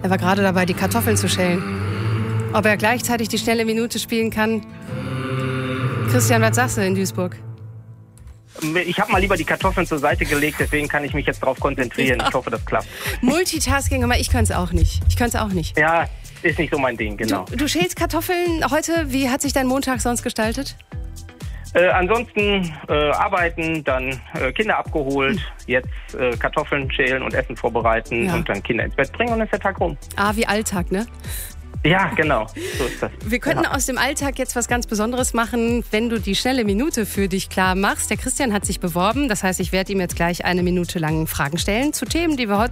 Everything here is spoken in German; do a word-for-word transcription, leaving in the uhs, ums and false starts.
Er war gerade dabei, die Kartoffeln zu schälen. Ob er gleichzeitig die schnelle Minute spielen kann? Christian, was sagst du in Duisburg? Ich habe mal lieber die Kartoffeln zur Seite gelegt, deswegen kann ich mich jetzt darauf konzentrieren. Ja. Ich hoffe, das klappt. Multitasking, aber ich könnte es auch nicht. Ich könnte es auch nicht. Ja, ist nicht so mein Ding, genau. Du, du schälst Kartoffeln heute. Wie hat sich dein Montag sonst gestaltet? Äh, ansonsten äh, arbeiten, dann äh, Kinder abgeholt, hm. jetzt äh, Kartoffeln schälen und Essen vorbereiten ja. und dann Kinder ins Bett bringen und dann ist der Tag rum. Ah, wie Alltag, ne? Ja, genau. So ist das. Wir könnten ja. aus dem Alltag jetzt was ganz Besonderes machen, wenn du die schnelle Minute für dich klar machst. Der Christian hat sich beworben. Das heißt, ich werde ihm jetzt gleich eine Minute lang Fragen stellen zu Themen, die wir heute